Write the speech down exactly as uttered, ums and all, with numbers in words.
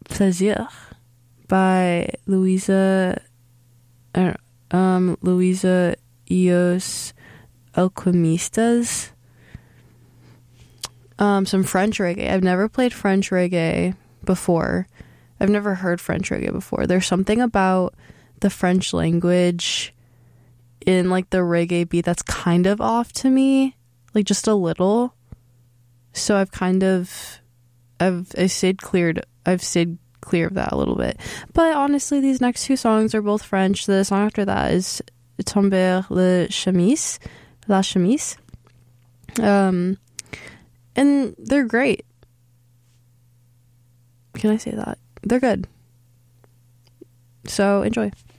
Plaisir by Louisa uh, um, Louisa Eos Alquimistas. Um, some French reggae. I've never played French reggae before. I've never heard French reggae before. There's something about the French language in like the reggae beat that's kind of off to me, like just a little. So I've kind of I've I stayed cleared I've stayed clear of that a little bit. But honestly, these next two songs are both French. The song after that is Tomber le chemise, La Chemise. Um and they're great. Can I say that? They're good. So enjoy.